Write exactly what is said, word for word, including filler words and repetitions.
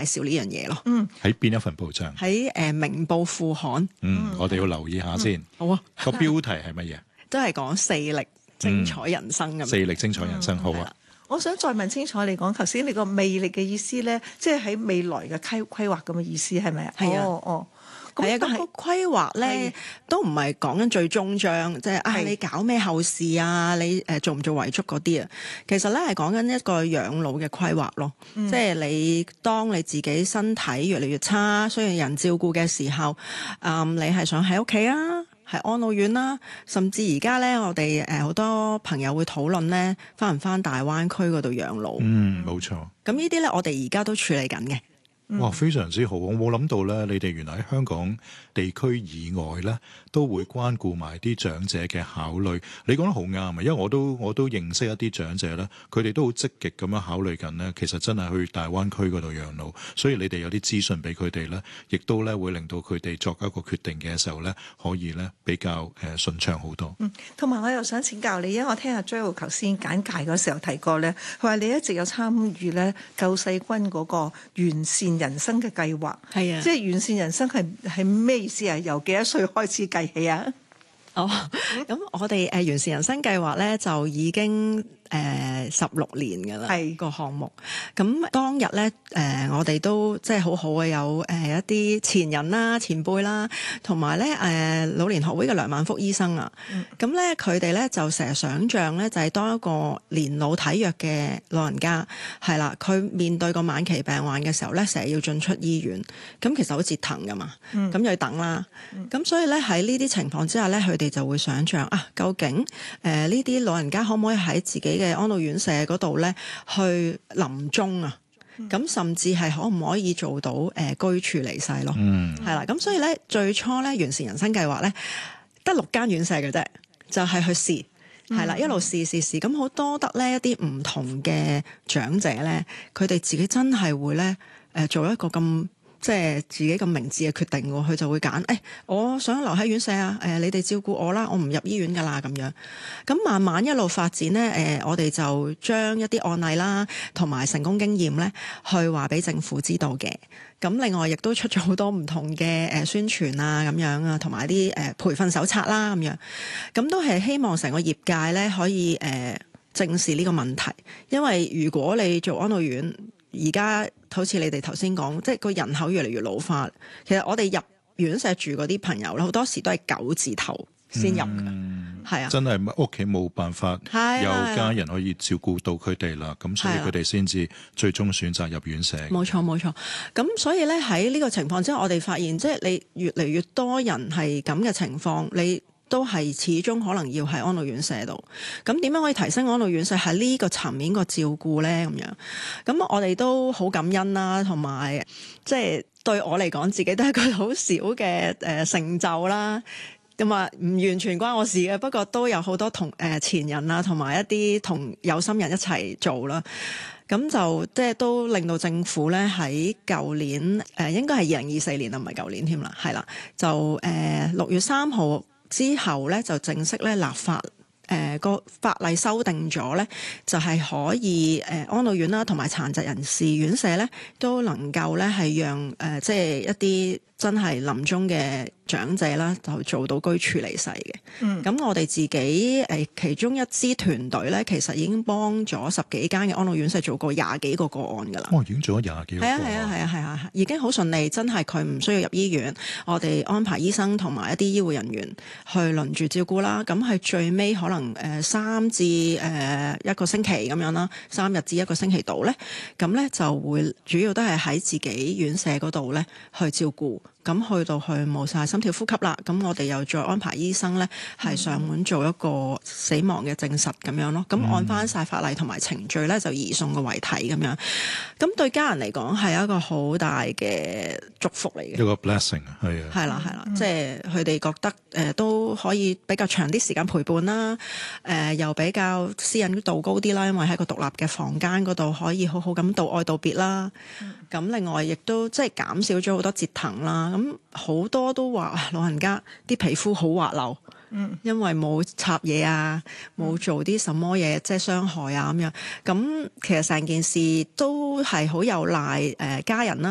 紹呢樣嘢咯。 嗯， 喺邊一份報章？ 喺誒、呃、明報副刊。 嗯，我哋要留意下先。 嗯、好啊。 個標題係乜嘢？ 都係講四力精彩人生咁、嗯。 四力精彩人生，好啊。 我想再問清楚你講，頭先你個魅力嘅意思咧，即係喺未來嘅規規劃咁嘅意思係咪啊？ 係啊， 哦哦， 係啊，咁個規劃咧都唔係講緊最終章，即係啊你搞咩後事啊，你誒做唔做遺囑嗰啲啊？其實咧係講緊一個養老嘅規劃咯，嗯、即係你當你自己身體越嚟越差，需要人照顧嘅時候，嗯，你係想喺屋企啊？係安老院啦，甚至而家咧，我哋誒好多朋友會討論咧，翻唔翻大灣區嗰度養老？ 嗯，冇錯。 咁呢啲咧，我哋而家都處理緊嘅。 哇，非常之好！我冇諗到咧，你哋原來喺香港地區以外咧，都會關顧埋啲長者嘅考慮。你講得好啱啊！因為我都我都認識一啲長者咧，佢哋都好積極咁樣考慮緊咧。其實真係去大灣區嗰度養老，所以你哋有啲資訊俾佢哋咧，亦都咧會令到佢哋作一個決定嘅時候咧，可以咧比較誒順暢好多。 嗯，同埋我又想請教你，因為我聽阿 Joel 頭先簡介嗰時候提過咧，佢話你一直有參與咧救世軍嗰個完善人生嘅計劃， 係啊， 即係完善人生係係咩意思啊？由幾多歲開始計起啊？ 哦，咁我哋誒完善人生計劃咧就已經誒十六年㗎啦，係個項目。咁當日咧誒、呃、我哋都即係好好嘅，有誒、呃、一啲前人啦、前輩啦，同埋咧誒老年學會嘅梁萬福醫生啊。咁咧佢哋咧就成日想像咧就係、是、當一個年老體弱嘅老人家係啦，佢面對個晚期病患嘅時候咧，成日要進出醫院，咁其實好折騰㗎嘛。咁又要等啦。咁、嗯、所以咧喺呢啲情況之下咧，佢哋就會想像啊，究竟誒呢啲老人家可唔可以喺自己嘅安老院舍嗰度咧去臨終啊？咁、嗯、甚至係可唔可以做到誒、呃、居處離世咯？嗯，係啦。咁所以咧，最初咧完善人生計劃咧得六間院舍嘅啫，就係、是、去試係啦、嗯，一路試試試。咁好多得咧一啲唔同嘅長者咧，佢哋自己真係會咧誒、呃、做一個咁。即係自己咁明智嘅決定喎，佢就會揀誒、哎，我想留喺院舍啊，誒、呃，你哋照顧我啦，我唔入醫院噶啦咁樣。咁慢慢一路發展咧，誒、呃，我哋就將一啲案例啦，同埋成功經驗咧，去話俾政府知道嘅。咁另外亦都出咗好多唔同嘅誒宣傳啊，咁樣啊，同埋啲誒培訓手冊啦，咁樣。咁都係希望成個業界咧可以誒、呃、正視呢個問題，因為如果你做安老院，而家好似你哋頭先講，即係個人口越嚟越老化。其實我哋入院舍住嗰啲朋友咧，好多時都係九字頭先入嘅，係、嗯、啊， 真係屋企冇辦法有家人可以照顧到佢哋啦，咁、啊、所以佢哋先至最終選擇入院舍。冇錯冇錯，咁所以咧喺呢個情況之下，我哋發現即係你越嚟越多人係咁嘅情況，你都係始終可能要喺安老院舍度，咁點樣可以提升安老院舍喺呢個層面個照顧咧？咁樣，咁我哋都好感恩啦，同埋即係對我嚟講，自己都係一個好少嘅誒成就啦。咁啊，唔完全關我事嘅，不過都有好多同誒前人啊，同埋一啲同有心人一齊做啦。咁就即係都令到政府咧喺舊年誒、呃，應該係二零二四年啊，唔係舊年添啦，係啦，就誒六、呃、月三號。之後咧就正式咧立法，誒、呃、個法例修訂咗咧，就係、是、可以誒、呃、安老院啦，同埋殘疾人士院舍咧都能夠咧係讓誒、呃、即係一啲真係臨終嘅長者啦，就做到居處離世嘅。嗯，咁我哋自己誒、呃、其中一支團隊咧，其實已經幫咗十幾間嘅安老院舍做過廿幾個個案㗎啦。 哦，已經做咗廿幾個個案。係啊係啊係啊係啊，已經好順利，真係佢唔需要入醫院，我哋安排醫生同埋一啲醫護人員去輪住照顧啦。咁係最尾可能誒三至誒一個星期咁樣啦，三日至一個星期度咧，咁咧就會主要都係喺自己院舍嗰度咧去照顧。咁去到去冇晒心跳呼吸啦，咁我哋又再安排醫生咧，係上門做一個死亡嘅證實咁樣咯。咁、嗯、按翻晒法例同埋程序咧，就移送個遺體咁樣。咁對家人嚟講係一個好大嘅祝福嚟嘅，一個 blessing 啊，係啊， 係啦係啦，即係佢哋覺得誒、呃、都可以比較長啲時間陪伴啦，誒、呃、又比較私隱度高啲啦，因為喺個獨立嘅房間嗰度可以好好咁道愛道別啦。咁、嗯、另外亦都即係減少咗好多折騰啦。咁好多都話老人家啲皮膚好滑溜，嗯，因為冇插嘢啊，冇做啲什麼嘢即係傷害啊咁樣。咁其實成件事都係好有賴誒家人啦。